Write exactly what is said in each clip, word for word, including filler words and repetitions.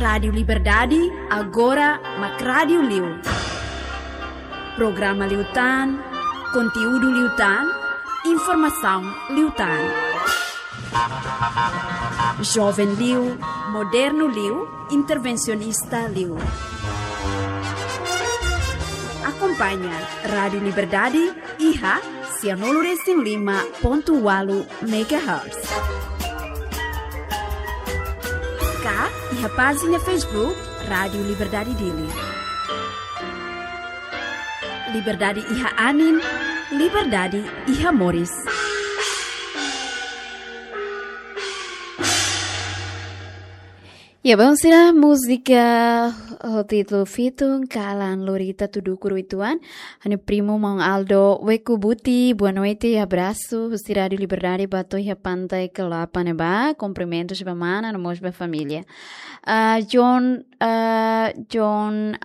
Rádio Liberdade, agora Mac Rádio Liu. Programa Liutan, conteúdo Liutan, informação Liutan. Jovem Liu, moderno Liu, intervencionista Liu. Acompanha Rádio Liberdade, I H A, cianuro lima ponto oito megahertz. Cá, I H A página Facebook, Rádio Liberdade Dili. Liberdade I H A Anin, Liberdade I H A Moris. Ya, vamos a música o título Fitun Kalan Lorita Tudukuru ituan. Hani primo Mang Aldo Weku Buti, boa noite, abraço. O Rádio Liberdade bato e a pantai que lá paneba, cumprimentos ba mana, nomos ba família. Uh, John uh, John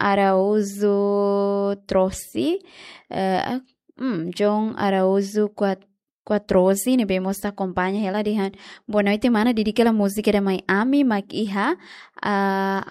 Araújo Trossi, uh, um, John Araújo quatro quatorze, ne vemos a acompanha ela dihan boa noite mana dedica a música da mãe Ami Mac I H A uh,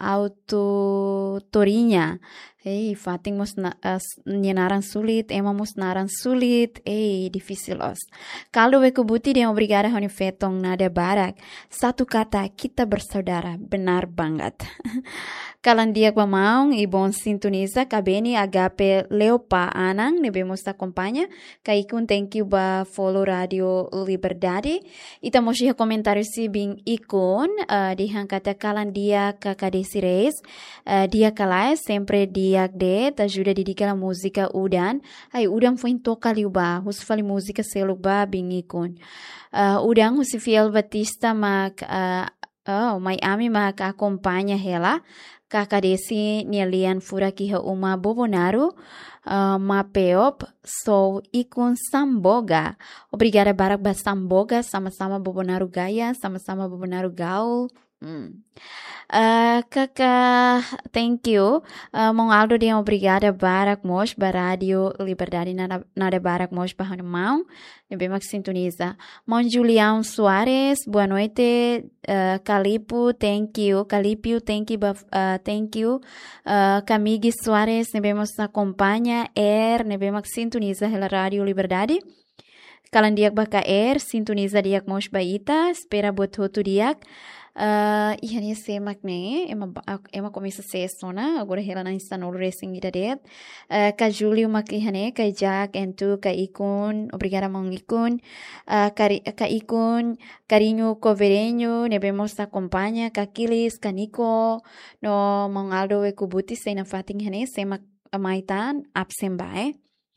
autotorinha. Ei, fating mos na, uh, nyenaran sulit, ema mos naran sulit, ei, difícil os. Kalau we kebuti dia obrigada honi fetong nada barak. Satu kata, kita bersaudara, benar banget. Kalan dia pamaung, ibon sintoniza, kabeni agape leopa anang, ne vemos acompanha. Kaikun thank you ba follow Radio Liberdade. Ita moshi komentário si bing ikon, uh, dihan kata kalan dia kakadesi reis, uh, dia kalai, sempre dia de ajuda dedicar a música udan ai udan foi toca liuba hus fali música seluba bingikon uh, udan hus fiel batista mak uh, oh Miami mak acompanha ela kakadesi nialian fura kiha uma bobonaru uh, mapeop so ikon samboga obrigada barak ba samboga sama-sama bobonaru gaya sama-sama bobonaru gaul. Hmm. Uh, kaka, thank you. Uh, Mong Aldo dia obrigada barak mos ba Radio Liberdade nada nada barak mos ba hanumão. Nebe mak sintoniza. Mong Julião Soares, boa noite. Uh, Calipo, thank you. Calipio, thank you. Uh, thank you. Uh, Camigi Soares, nebe mos acompanha. Er, nebe mak sintoniza hela Radio Liberdade. Kalan diak baka er, sintoniza diak mos ba ita. Espera buat hotu diak. Uh, ihani semak ne ema ema começa sessona agora ela não está no racing ida uh, ka Julio mak ihane ka Jack entu ka ikon obrigada mong ikon uh, ka, ka ikon carinho coverenho ne vemos acompanha ka Kilis ka Nico no mong Aldo e kubuti sei na fating ihane semak maitan absent bae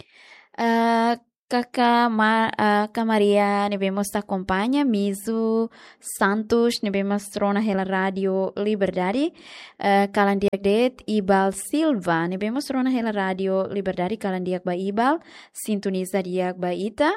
uh, Kaka Ma, uh, Maria, ne vemos acompanha, Mizu Santos, ne vemos trona hela Radio Liberdade, uh, kalandiak det, Ibal Silva, ne vemos trona hela Radio Liberdade, kalandiak ba Ibal, sintoniza diak ba Ita.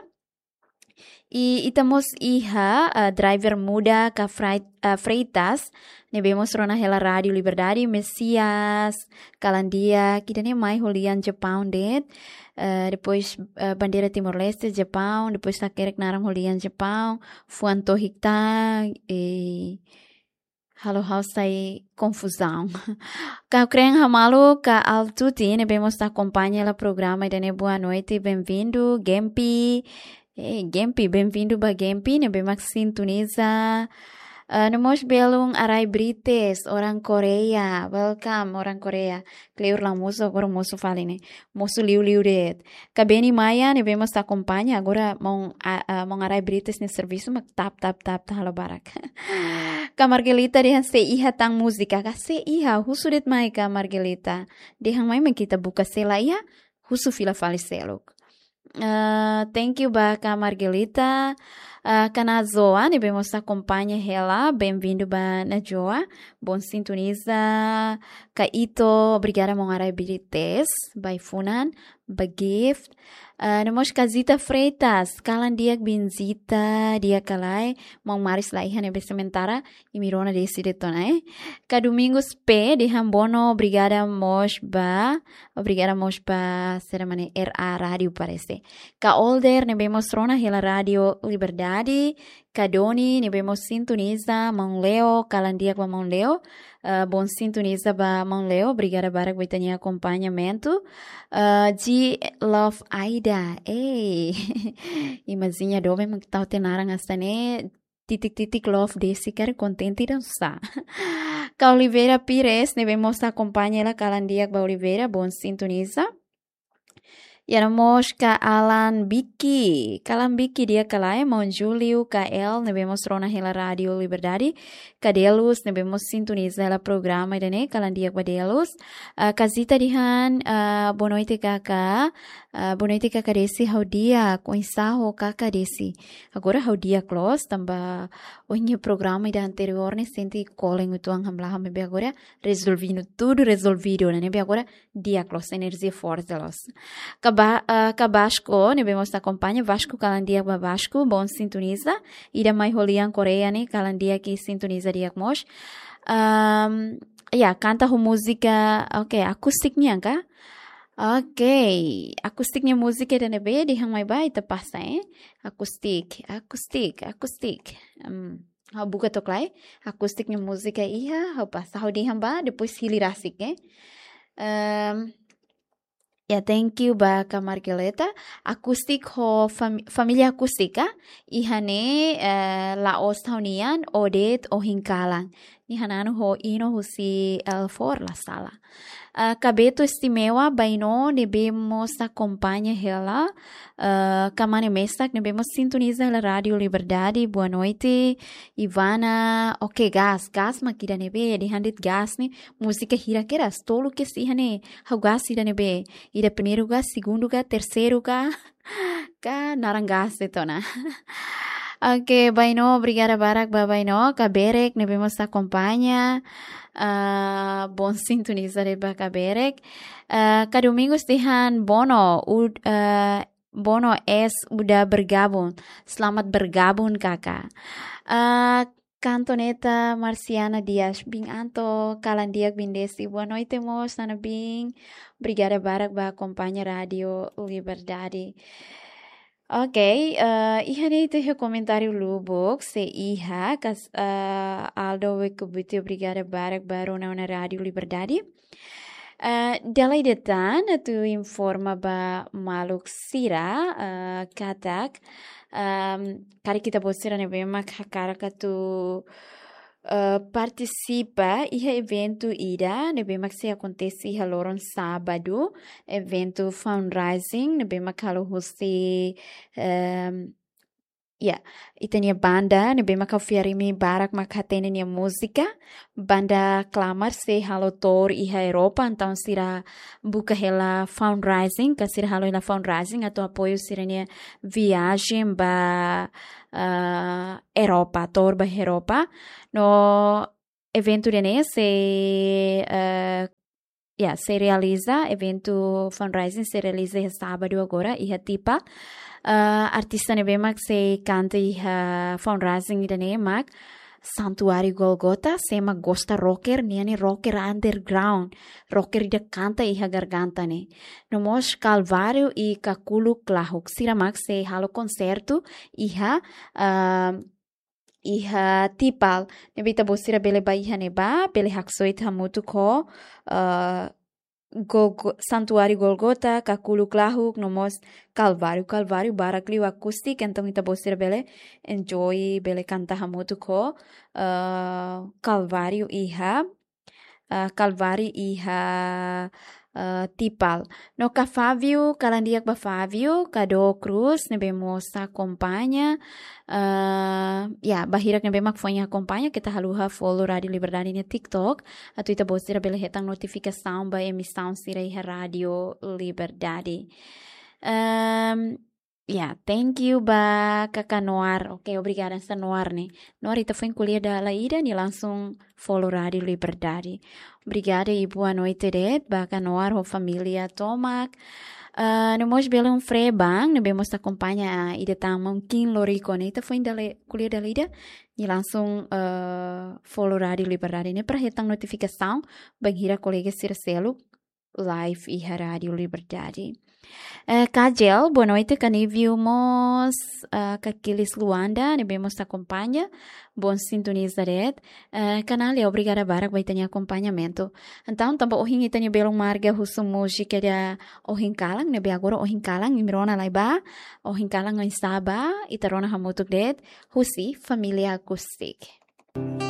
E estamos iha uh, driver muda ka Freit, uh, Freitas, ne vemos trona hela Radio Liberdade, Messias, kalandia, kita ne mai holian Japão det. Uh, depois uh, bandeira Timor-Leste, Japão, depois tá querendo narang holian Japão, Fuanto Hikta e halo house aí confusão. Ka creng hamalo ka altuti, ne vemos acompanha o programa e boa noite, bem-vindo, Gempi. Hey, Gempi, bem-vindo ba Gempi, ne vemos sintoniza. Uh, Nemos belung arai Brites, orang Korea. Welcome, orang Korea. Clear la moço, agora moço fala, né? Moço liu liu det. Kabeni Maya, ne vemos acompanha. Agora, mong, uh, uh, mong arai Brites ne serviço, mag tap, tap, tap, tap, halo barak. Ka Margelita, dihan se iha tang musika. Ka se iha, husudet mai ka Margelita. Dihan mai kita buka sela iha, husu fila fali selok. Uh, thank you ba ka Margelita. Uh, Canazoa, ne vemos acompanha ela, bem-vindo ba na Joa, bom sintoniza, Kaito, obrigada mongarai Brites, by Funan, ba gift, uh, nemos Casita Freitas, kalan diak binzita, dia kalai, mong maris laihan ebe sementara, e mirona desse detonai, ka Domingos P, de Hambono, obrigada mos ba, obrigada mos ba, será mane R A Radio parece, ka Older, ne vemos rona hela Radio Liberdade, Kadoni, nebemos sintoniza, Mão Leo, Calandiak ba Mão Leo, uh, bom sintoniza ba Mão Leo, obrigada Barak por ter acompanhamento. Uh, de Love Aida, ei, imazinha dobe magtaw tenarang astane, titik-titik love desi kare contente dan sa. Ka Oliveira Pires, nebemos acompanha la Calandiak ba Oliveira, bom sintoniza. Yaramos ka Alan Biki, Kalan Biki dia kalai, Mon Julio, K L, nebemos rona hela Radio Liberdade, Kadelus, nebemos sintoniza la programa idane, Kalan dia Kadelus, uh, Kazita dihan, uh, bonoite kaka, uh, bonoite kaka desi hau dia, koinsaho kaka desi, agora hau dia close, tamba oinha programa ida anterior ne senti calling utuang hamlaha mebe agora resolvindo tudo resolvido, né, nebe agora dia close, energia forte los. Ba, uh, ka Vasco, ne vemos na acompanha, Vasco Kalandia ba Vasco, bom sintoniza, ida mai holian Coreia, ne, Kalandia que sintoniza diak mos. Um, ya, canta ho música, ok, akustiknya ka? Ok, akustiknya música da nebe, di hang mai ba, ita passa, eh? Akustik, akustik, akustik. Um, hau buka toklai, akustiknya música iha, hau passa, hau di hang ba, depois hilirasik, eh? Um, Ya, yeah, thank you ba ka Margeleta. Akustik ho fam familia akustika. Ihane uh, laos taunian odet o hinkalan. Ihanano ho ino husi el for la sala. Uh, Kabeto estimewa baino nebemos acompanha ela. Uh, Kamane mesak nebemos sintoniza la Radio Liberdade. Boa noite, Ivana. Ok, gas, gas makida nebe. Dihandit gas ni. Música hira keras. Tolo que se ihane. Hau gas ira nebe. Ida primeiro gas, segundo gas, terceiro gas. Ka narang gas itu na. Ok, baino, obrigada Barak, ba baino. Kaberek nebemos acompanha. Uh, bom sintonizar ba Kaberek. Uh, ka domingos dihan Bono. Ud, uh, Bono es udah bergabung. Selamat bergabung kakak. Uh, Cantoneta Marciana Dias Bing Anto Kalandiak Bindesi. Boa noite mos Nana Bing. Obrigada Barak ba acompanha Radio Liberdade. Ok, uh, iha ne itu comentário lubuk se iha kas uh, Aldo Wekubuti obrigada Barak baru na Radio Liberdade. Uh, Dalai detan tu informa ba maluk sira uh, katak um, kari kita bosira ne bemak hakara katu uh, participa iha evento ida ne bemak se acontece iha loron sábado evento fundraising ne bemak halo hosti um, ya, itania banda, nebe maka fiarimi Barak makatene nia música, banda clamar se halo tor iha Europa, então sira buka hela fundraising, ka sira halo hela fundraising atau apoio sira nia viagem ba uh, Europa, tor ba Europa, no evento dene se uh, ya, se realiza, evento fundraising se realiza sábado agora, iha tipa. Uh, artista nebe mak se canta iha fundraising idane mak Santuário Golgota se mak gosta rocker niani rocker underground rocker ida canta iha garganta ne nomos Calvário e Kakulu Klahuk sira mak se halo concerto iha uh, iha tipal nebe ita bosira bele ba iha neba bele haksoit hamutu ko uh, Golgo, Santuário Golgota, Kakulu Klahuk, nomos Calvário, Calvário, Barakliu Acoustic, então ita bosira bele enjoy bele canta hamutu ko uh, Calvário iha uh, Calvário iha uh, tipal. No ka Fábio, Kalandiak ba Fábio, Kado Cruz, nebemos acompanha. Uh, ya, bahirak nebe mak fonha acompanha kita haluha follow Radio Liberdade ni TikTok atau ita bosira bele hetang notificação ba emissão sira iha Radio Liberdade. Um, ya, yeah, thank you ba kakak Noar. Oke, okay, obrigada sa Noar nih. Noar ita foi kuliah da Laida ni langsung follow Radio Liberdade. Obrigada e boa noite det ba ka Noar ho família Tomak. Uh, nemos bele um frebang, nebemos acompanha ida tang mungkin loriko ne ita foi dale kuliah da Laida ni langsung uh, follow Radio Liberdade ne para hetang notificação bagi hira colega sira selo live Iha Radio Liberdade. Uh, Kajel, boa noite, que vimos uh, que aqueles Luanda, ne vemos acompanha, bom sintonizar uh, canal é obrigada para vai ter acompanhamento. Então, também o hingi tenho belong marga husu música da o hinkalang, ne be agora o hinkalang imrona laiba, o hinkalang em Sabah, itarona hamutuk det, husi família acústica.